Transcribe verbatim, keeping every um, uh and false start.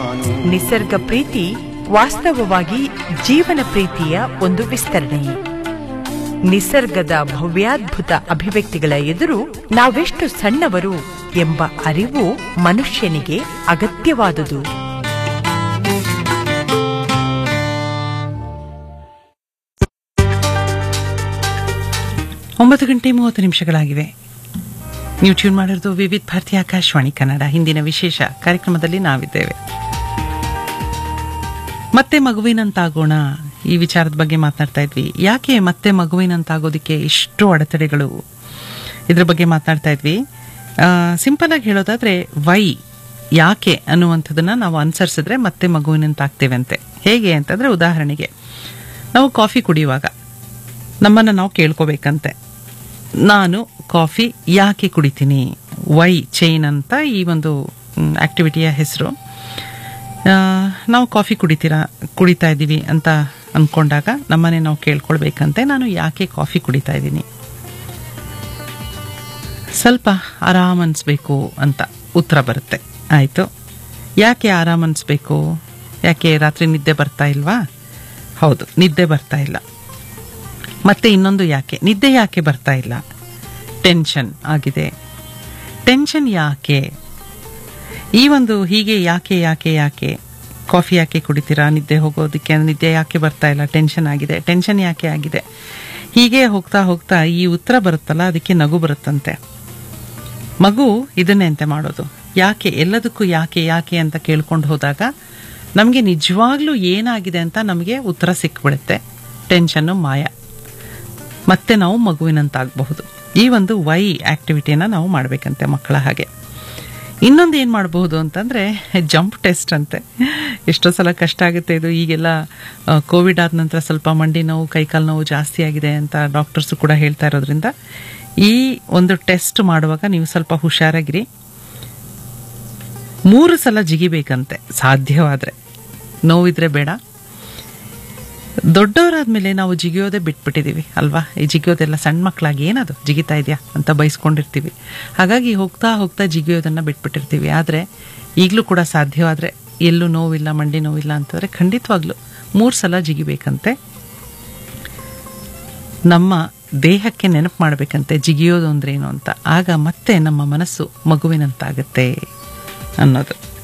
ನಿಸರ್ಗ ಪ್ರೀತಿ ವಾಸ್ತವವಾಗಿ ಜೀವನ ಪ್ರೀತಿಯ ಒಂದು ವಿಸ್ತರಣೆ. ನಿಸರ್ಗದ ಭವ್ಯಾದ್ಭುತ ಅಭಿವ್ಯಕ್ತಿಗಳ ಎದುರು ನಾವೆಷ್ಟು ಸಣ್ಣವರು ಎಂಬ ಅರಿವು ಮನುಷ್ಯನಿಗೆ ಅಗತ್ಯವಾದುದು. ಒಂಬತ್ತು ಗಂಟೆ ಮೂವತ್ತು ನಿಮಿಷಗಳಾಗಿವೆ. ನೀವು ಟ್ಯೂನ್ ಮಾಡಿರೋದು ವಿವಿಧ ಭಾರತಿ ಆಕಾಶವಾಣಿ ಕನ್ನಡ. ಹಿಂದಿನ ವಿಶೇಷ ಕಾರ್ಯಕ್ರಮದಲ್ಲಿ ನಾವಿದ್ದೇವೆ. ಮತ್ತೆ ಮಗುವಿನಂತಾಗೋಣ ಈ ವಿಚಾರದ ಬಗ್ಗೆ ಮಾತನಾಡ್ತಾ ಇದ್ವಿ. ಯಾಕೆ ಮತ್ತೆ ಮಗುವಿನಂತಾಗೋದಕ್ಕೆ ಇಷ್ಟು ಅಡೆತಡೆಗಳು, ಇದ್ರ ಬಗ್ಗೆ ಮಾತನಾಡ್ತಾ ಇದ್ವಿ. ಸಿಂಪಲ್ ಆಗಿ ಹೇಳೋದಾದ್ರೆ ವೈ ಯಾಕೆ ಅನ್ನುವಂಥದ್ದನ್ನ ನಾವು ಅನುಸರಿಸಿದ್ರೆ ಮತ್ತೆ ಮಗುವಿನಂತಾಗ್ತೇವೆ ಅಂತೆ. ಹೇಗೆ ಅಂತಂದ್ರೆ, ಉದಾಹರಣೆಗೆ ನಾವು ಕಾಫಿ ಕುಡಿಯುವಾಗ ನಮ್ಮನ್ನು ನಾವು ಕೇಳ್ಕೋಬೇಕಂತೆ, ನಾನು ಕಾಫಿ ಯಾಕೆ ಕುಡಿತೀನಿ. ವೈ ಚೈನ್ ಅಂತ ಈ ಒಂದು ಆಕ್ಟಿವಿಟಿಯ ಹೆಸರು. ನಾವು ಕಾಫಿ ಕುಡಿತೀರಾ ಕುಡಿತಾ ಇದ್ದೀವಿ ಅಂತ ಅಂದ್ಕೊಂಡಾಗ ನಮ್ಮನ್ನೇ ನಾವು ಕೇಳ್ಕೊಳ್ಬೇಕಂತೆ, ನಾನು ಯಾಕೆ ಕಾಫಿ ಕುಡಿತಾ ಇದ್ದೀನಿ. ಸ್ವಲ್ಪ ಆರಾಮ್ ಅನಿಸ್ಬೇಕು ಅಂತ ಉತ್ತರ ಬರುತ್ತೆ. ಆಯಿತು, ಯಾಕೆ ಆರಾಮ್ ಅನಿಸ್ಬೇಕು? ಯಾಕೆ ರಾತ್ರಿ ನಿದ್ದೆ ಬರ್ತಾ ಇಲ್ವಾ? ಹೌದು, ನಿದ್ದೆ ಬರ್ತಾ ಇಲ್ಲ. ಮತ್ತೆ ಇನ್ನೊಂದು ಯಾಕೆ, ನಿದ್ದೆ ಯಾಕೆ ಬರ್ತಾ ಇಲ್ಲ? ಟೆನ್ಷನ್ ಆಗಿದೆ. ಟೆನ್ಷನ್ ಯಾಕೆ? ಈ ಒಂದು ಹೀಗೆ ಯಾಕೆ ಯಾಕೆ ಯಾಕೆ ಕಾಫಿ ಯಾಕೆ ಕುಡಿತೀರಾ, ನಿದ್ದೆ ಹೋಗೋದಕ್ಕೆ, ನಿದ್ದೆ ಯಾಕೆ ಬರ್ತಾ ಇಲ್ಲ, ಟೆನ್ಷನ್ ಆಗಿದೆ, ಟೆನ್ಷನ್ ಯಾಕೆ ಆಗಿದೆ, ಹೀಗೆ ಹೋಗ್ತಾ ಹೋಗ್ತಾ ಈ ಉತ್ತರ ಬರುತ್ತಲ್ಲ, ಅದಕ್ಕೆ ನಗು ಬರುತ್ತಂತೆ. ಮಗು ಇದನ್ನೇ ಅಂತೆ ಮಾಡೋದು. ಯಾಕೆ, ಎಲ್ಲದಕ್ಕೂ ಯಾಕೆ ಯಾಕೆ ಅಂತ ಕೇಳ್ಕೊಂಡು ಹೋದಾಗ ನಮಗೆ ನಿಜವಾಗ್ಲೂ ಏನಾಗಿದೆ ಅಂತ ನಮಗೆ ಉತ್ತರ ಸಿಕ್ಬಿಡುತ್ತೆ. ಟೆನ್ಷನ್ನು ಮಾಯ, ಮತ್ತೆ ನಾವು ಮಗುವಿನಂತಾಗಬಹುದು. ಈ ಒಂದು ವೈ ಆಕ್ಟಿವಿಟಿನ ನಾವು ಮಾಡಬೇಕಂತೆ ಮಕ್ಕಳ ಹಾಗೆ. ಇನ್ನೊಂದು ಏನು ಮಾಡಬಹುದು ಅಂತಂದರೆ ಜಂಪ್ ಟೆಸ್ಟ್ ಅಂತೆ. ಎಷ್ಟೋ ಸಲ ಕಷ್ಟ ಆಗುತ್ತೆ ಇದು. ಈಗೆಲ್ಲ ಕೋವಿಡ್ ಆದ ನಂತರ ಸ್ವಲ್ಪ ಮಂಡಿ ನೋವು, ಕೈಕಾಲು ನೋವು ಜಾಸ್ತಿ ಆಗಿದೆ ಅಂತ ಡಾಕ್ಟರ್ಸು ಕೂಡ ಹೇಳ್ತಾ ಇರೋದ್ರಿಂದ ಈ ಒಂದು ಟೆಸ್ಟ್ ಮಾಡುವಾಗ ನೀವು ಸ್ವಲ್ಪ ಹುಷಾರಾಗಿರಿ. ಮೂರು ಸಲ ಜಿಗಿಬೇಕಂತೆ ಸಾಧ್ಯವಾದರೆ, ನೋವಿದ್ರೆ ಬೇಡ. ದೊಡ್ಡವರಾದ್ಮೇಲೆ ನಾವು ಜಿಗಿಯೋದೇ ಬಿಟ್ಬಿಟ್ಟಿದ್ದೀವಿ ಅಲ್ವಾ. ಈ ಜಿಗಿಯೋದೆಲ್ಲ ಸಣ್ಣ ಮಕ್ಕಳಾಗಿ ಏನದು ಜಿಗಿತಾ ಇದೆಯಾ ಅಂತ ಬಯಸ್ಕೊಂಡಿರ್ತೀವಿ. ಹಾಗಾಗಿ ಹೋಗ್ತಾ ಹೋಗ್ತಾ ಜಿಗಿಯೋದನ್ನು ಬಿಟ್ಬಿಟ್ಟಿರ್ತೀವಿ. ಆದರೆ ಈಗಲೂ ಕೂಡ ಸಾಧ್ಯವಾದರೆ, ಎಲ್ಲೂ ನೋವಿಲ್ಲ, ಮಂಡಿ ನೋವಿಲ್ಲ ಅಂತಂದರೆ ಖಂಡಿತವಾಗ್ಲೂ ಮೂರು ಸಲ ಜಿಗಿಬೇಕಂತೆ. ನಮ್ಮ ದೇಹಕ್ಕೆ ನೆನಪು ಮಾಡಬೇಕಂತೆ ಜಿಗಿಯೋದು ಅಂದ್ರೆ ಏನು ಅಂತ. ಆಗ ಮತ್ತೆ ನಮ್ಮ ಮನಸ್ಸು ಮಗುವಿನಂತಾಗುತ್ತೆ ಅನ್ನೋದು.